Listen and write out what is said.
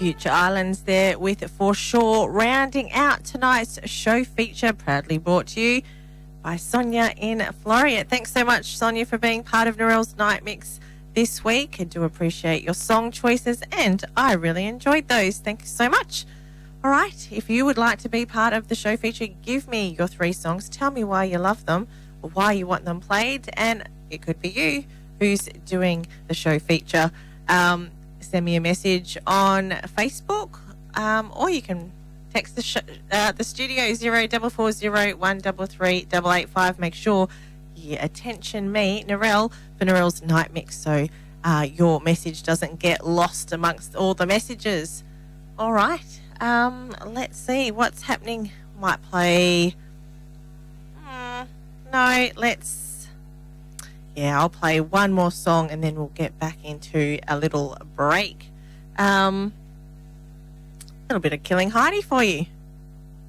Future Islands there with For Sure, rounding out tonight's show feature, proudly brought to you by Sonia in Floreat. Thanks so much, Sonia, for being part of Narelle's Night Mix this week. I do appreciate your song choices, and I really enjoyed those. Thank you so much. All right, if you would like to be part of the show feature, give me your 3 songs. Tell me why you love them or why you want them played, and it could be you who's doing the show feature. Send me a message on Facebook, or you can text the studio 0440 133 885. Make sure you attention me, Narelle, for Narelle's Night Mix, so your message doesn't get lost amongst all the messages. All right, let's see what's happening. Might play. I'll play one more song and then we'll get back into a little break. A little bit of Killing Heidi for you.